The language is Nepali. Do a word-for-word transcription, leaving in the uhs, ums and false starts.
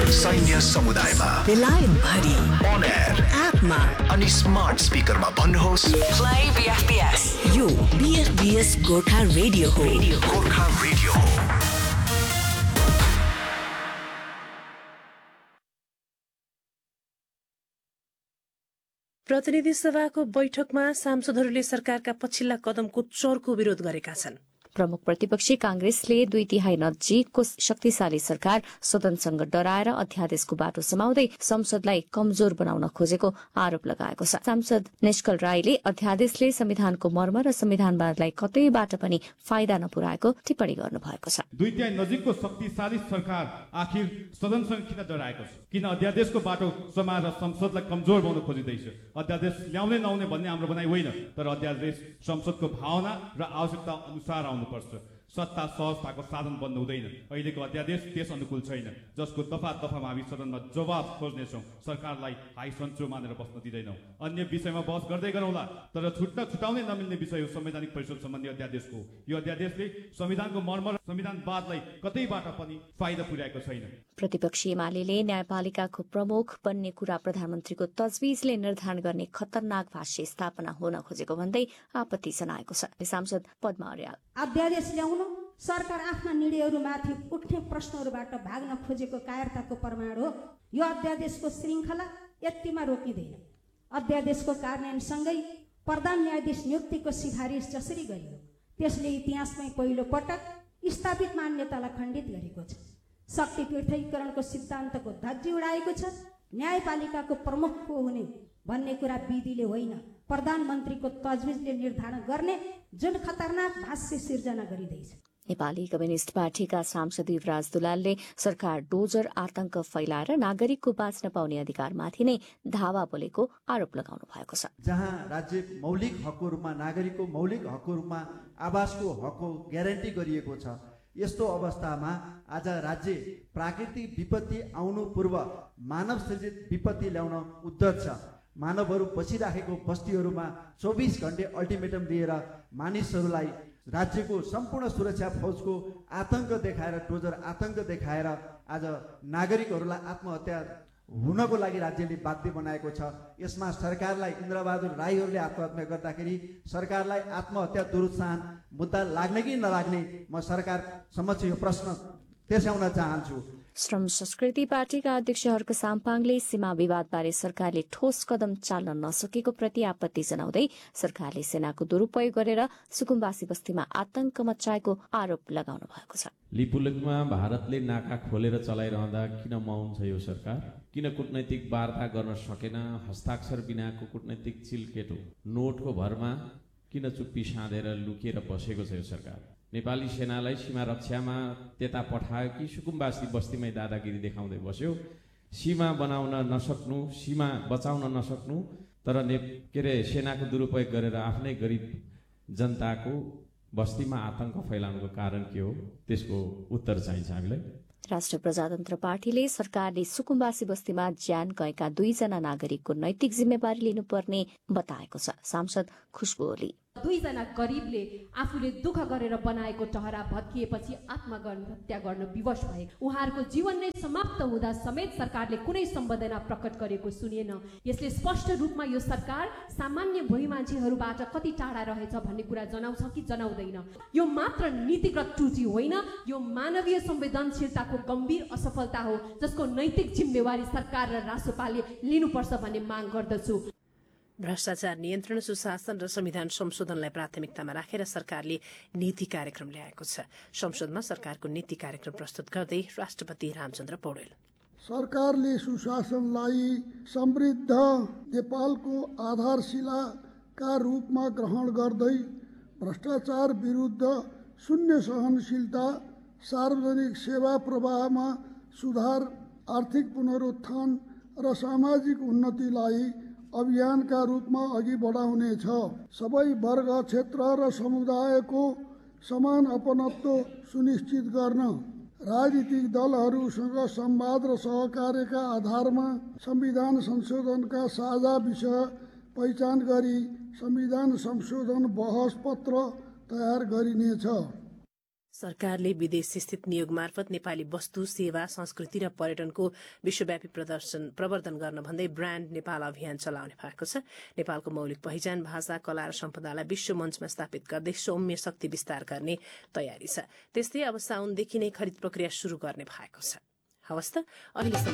सैन्य समुदायमा, बेलायत भरि, अन एयर एपमा अनि स्मार्ट स्पिकरमा भन्नुहोस् प्ले बीएफबीएस। यो बीएफबीएस गोर्खा रेडियो हो। गोर्खा रेडियो हो। प्रतिनिधि सभाको बैठकमा सांसदहरूले सरकारका पछिल्ला कदमको चर्को विरोध गरेका छन्। प्रमुख प्रतिपक्षी कांग्रेसले दुई तिहाई नजिकको शक्तिशाली सरकार सदनसँग डराएर अध्यादेशको बाटो समाउँदै संसदलाई कमजोर बनाउन खोजेको आरोप लगाएको छ। सांसद निष्कल राईले अध्यादेशले संविधानको मर्म र संविधानवादलाई कतैबाट पनि फाइदा नपुर्याएको टिप्पणी गर्नुभएको छ। दुई तिहाई नजिकको शक्तिशाली सरकार आखिर सदनसँग किन डराएको छ? किन अध्यादेशको बाटो समाएर संसदलाई कमजोर बनाउन खोजिँदैछ? अध्यादेश ल्याउने नआउने भन्ने हाम्रो भनाइ होइन, तर अध्यादेश संसदको भावना र आवश्यकता अनुसार आउनु पर्छ। सत्ता सहजताको साधन बन्नु हुँदैन। अहिलेको अध्यादेश त्यस अनुकूल छैन, जसको दफा दफामा हामी सदनमा जवाब खोज्नेछौँ। सरकारलाई हाई सन्चो मानेर बस्न दिँदैनौँ। अन्य विषयमा बहस गर्दै गरौँला, तर छुट्न छुटाउनै नमिल्ने विषय हो संवैधानिक परिषद सम्बन्धी अध्यादेशको। यो अध्यादेशले संविधानको मर्म र संविधानवादलाई कतैबाट पनि फाइदा पुर्याएको छैन। प्रतिपक्षी एमालेले न्यायपालिकाको प्रमुख बन्ने कुरा प्रधानमन्त्रीको तजविजले निर्धारण गर्ने खतरनाक भाष्य स्थापना हुन खोजेको भन्दै आपत्ति जनाएको छ। सांसद पद्मा अर्याल, अध्यादेश ल्याउनु सरकार आफ्ना निर्णयहरूमाथि उठ्ने प्रश्नहरूबाट भाग्न खोजेको कायरताको प्रमाण हो। यो अध्यादेशको श्रृङ्खला यतिमा रोकिँदैन। अध्यादेशको कार्यान्वयनसँगै प्रधान न्यायाधीश नियुक्तिको सिफारिस जसरी गरियो, त्यसले इतिहासमै पहिलो पटक स्थापित मान्यतालाई खण्डित गरेको छ। शक्ति पृथकीकरणको सिद्धान्तको धज्जी उडाएको छ। न्यायपालिकाको प्रमुख को हुने भन्ने कुरा विधिले होइन, प्रधानमन्त्रीको तजविजले निर्धारण गर्ने जुन खतरनाक भाष्य सिर्जना गरिँदैछ। नेपाली कम्युनिस्ट पार्टीका सांसद युवराज दुलालले सरकार डोजर आतंक फैलाएर नागरिकको बाँच्न पाउने अधिकारमाथि नै धावा बोलेको आरोप लगाउनु भएको छ। जहाँ राज्य मौलिक हकहरूमा, नागरिकको मौलिक हकहरूमा आवासको हकको ग्यारेन्टी गरिएको छ, यस्तो अवस्थामा आज राज्य प्राकृतिक विपत्ति आउनु पूर्व मानव सृजित विपत्ति ल्याउन उद्धत छ। मानवहरू बसिराखेको बस्तीहरूमा चौबिस घण्टे अल्टिमेटम दिएर मानिसहरूलाई राज्यको सम्पूर्ण सुरक्षा फौजको आतंक देखाएर, डोजर आतंक देखाएर आज नागरिकहरूलाई आत्महत्या हुनको लागि राज्यले बाध्य बनाएको छ। यसमा सरकारलाई, इन्द्रबहादुर राईहरूले आत्महत्या गर्दाखेरि सरकारलाई आत्महत्या दुरुत्साहन मुद्दा लाग्ने कि नलाग्ने, म सरकार समक्ष यो प्रश्न त्यसयाउन चाहन्छु। श्रम संस्कृति पार्टीका अध्यक्ष हर्क साम्पाङले सीमा विवादबारे सरकारले ठोस कदम चाल्न नसकेको प्रति आपत्ति जनाउँदै सरकारले सेनाको दुरूपयोग गरेर सुकुम्बासी बस्तीमा आतंक मचाएको आरोप लगाउनु भएको छ। लिपुलेकमा भारतले नाका खोलेर चलाइरहँदा किन मौन छ यो सरकार? किन कूटनैतिक वार्ता गर्न सकेन? हस्ताक्षर बिनाको कूटनैतिक चिलकेटो नोटको भरमा किन चुप्पी साँधेर लुकेर बसेको छ यो सरकार? नेपाली सेनालाई सीमा रक्षामा त्यता पठायो कि सुकुम्बासी बस्तीमै दादागिरी देखाउँदै बस्यो? सीमा बनाउन नसक्नु, सीमा बचाउन नसक्नु, तर ने के अरे सेनाको दुरुपयोग गरेर आफ्नै गरिब जनताको बस्तीमा आतंक फैलाउनुको कारण के हो? त्यसको उत्तर चाहिन्छ हामीलाई। राष्ट्रिय प्रजातन्त्र पार्टीले सरकारले सुकुम्बासी बस्तीमा ज्यान गएका दुईजना नागरिकको नैतिक जिम्मेवारी लिनुपर्ने बताएको छ। सांसद खुशबु ओली, दुईजना गरीबले आफूले दुःख गरेर बनाएको टहरा भत्किएपछि आत्महत्या गर्न विवश भए। उहाँहरूको जीवन नै समाप्त हुँदा समेत सरकारले कुनै सम्वेदना प्रकट गरेको सुनिएन। यसले स्पष्ट रूपमा यो सरकार सामान्य भोइ मान्छेहरूबाट कति टाढा रहेछ भन्ने कुरा जनाउँछ कि जनाउँदैन। यो मात्र नीतिगत त्रुटि होइन, यो मानवीय संवेदनशीलताको गम्भीर असफलता हो, जसको नैतिक जिम्मेवारी सरकार र रासोपाले लिनुपर्छ भन्ने माग गर्दछु। भ्रष्टाचार नियन्त्रण, सुशासन र संविधान संशोधनलाई प्राथमिकतामा राखेर सरकारले नीति कार्यक्रम ल्याएको छ। संसदमा सरकारको नीति कार्यक्रम प्रस्तुत गर्दै राष्ट्रपति रामचन्द्र पौडेल, सरकारले सुशासनलाई समृद्ध नेपालको आधारशिलाका रूपमा ग्रहण गर्दै भ्रष्टाचार विरुद्ध शून्य सहनशीलता, सार्वजनिक सेवा प्रवाहमा सुधार, आर्थिक पुनरुत्थान र सामाजिक उन्नतिलाई अभियानका रूपमा अघि बढाउनेछ। सबै वर्ग, क्षेत्र र समुदायको समान अपनत्व सुनिश्चित गर्न राजनीतिक दलहरूसँग संवाद र सहकार्यका आधारमा संविधान संशोधनका साझा विषय पहिचान गरी संविधान संशोधन बहस पत्र तयार गरिनेछ। सरकारले विदेश स्थित नियोग मार्फत नेपाली वस्तु सेवा संस्कृति र पर्यटनको विश्वव्यापी प्रदर्शन प्रवर्धन गर्न भन्दै ब्रान्ड नेपाल अभियान चलाउने भएको छ। नेपालको मौलिक पहिचान भाषा कला र सम्पदालाई विश्व मञ्चमा स्थापित गर्दै सौम्य शक्ति विस्तार गर्ने तयारी छ। त्यस्तै अब साउनदेखि नै खरिद प्रक्रिया शुरू गर्ने भएको छ। हवस् त, अहिले